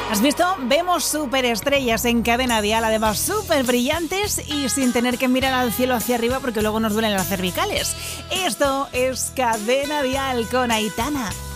¿Has visto? Vemos superestrellas en Cadena Dial, además súper brillantes y sin tener que mirar al cielo hacia arriba porque luego nos duelen las cervicales. Esto es Cadena Dial con Aitana.